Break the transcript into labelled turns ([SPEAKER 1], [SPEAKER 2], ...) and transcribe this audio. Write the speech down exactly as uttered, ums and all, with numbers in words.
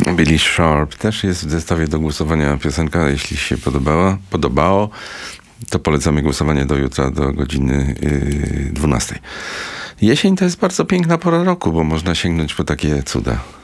[SPEAKER 1] Billy Sharp też jest w zestawie do głosowania piosenka. Jeśli się podobała, podobało, to polecamy głosowanie do jutra, do godziny yy, dwunastej. Jesień to jest bardzo piękna pora roku, bo można sięgnąć po takie cuda.